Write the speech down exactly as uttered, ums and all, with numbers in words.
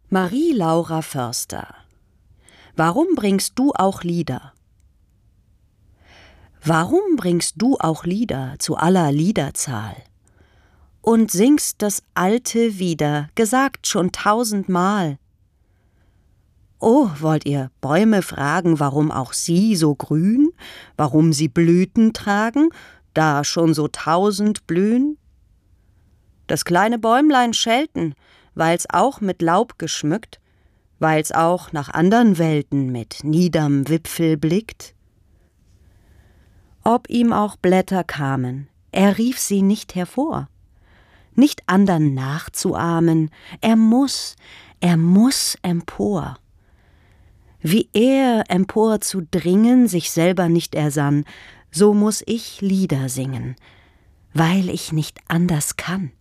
Marie-Laura Förster. Warum bringst du auch Lieder? Warum bringst du auch Lieder zu aller Liederzahl? Und singst das Alte wieder, gesagt schon tausendmal. Oh, wollt ihr Bäume fragen, warum auch sie so grün, warum sie Blüten tragen, da schon so tausend blühen? Das kleine Bäumlein schelten, weil's auch mit Laub geschmückt, weil's auch nach andern Welten mit niederm Wipfel blickt? Ob ihm auch Blätter kamen, er rief sie nicht hervor, nicht andern nachzuahmen, er muß, er muß empor. Wie er empor zu dringen sich selber nicht ersann, so muß ich Lieder singen, weil ich nicht anders kann.